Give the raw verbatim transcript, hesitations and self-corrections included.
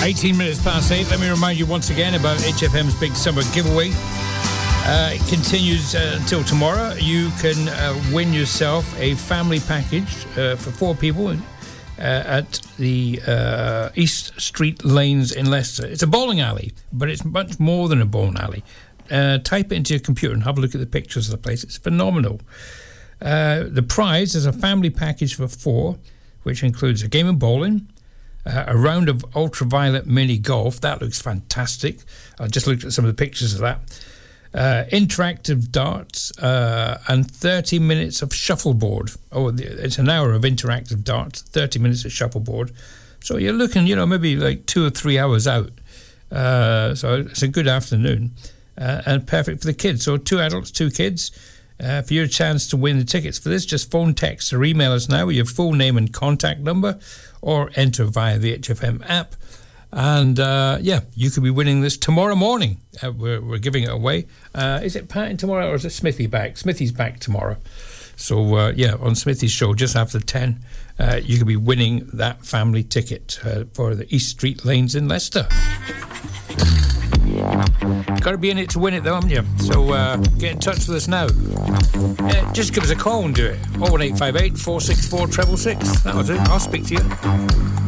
eighteen minutes past eight. Let me remind you once again about H F M's big summer giveaway. Uh, it continues uh, until tomorrow. You can uh, win yourself a family package uh, for four people uh, at the uh, East Street Lanes in Leicester. It's a bowling alley, but it's much more than a bowling alley. Uh, type it into your computer and have a look at the pictures of the place. It's phenomenal. Uh, the prize is a family package for four, which includes a game of bowling, uh, a round of ultraviolet mini golf. That looks fantastic. I just looked at some of the pictures of that. Uh, interactive darts uh, and thirty minutes of shuffleboard. Oh, it's an hour of interactive darts, thirty minutes of shuffleboard. So you're looking, you know, maybe like two or three hours out. Uh, so it's a good afternoon uh, and perfect for the kids. So two adults, two kids. Uh, for your chance to win the tickets for this, just phone, text, or email us now with your full name and contact number, or enter via the H F M app. And, uh, yeah, you could be winning this tomorrow morning. Uh, we're, we're giving it away. Uh, is it Pat in tomorrow, or is it Smithy back? Smithy's back tomorrow. So, uh, yeah, on Smithy's show, just after ten, uh, you could be winning that family ticket uh, for the East Street Lanes in Leicester. Got to be in it to win it, though, haven't you? So uh, get in touch with us now. Uh, just give us a call and do it. oh one eight five eight, four six four, six six six. That was it. I'll speak to you.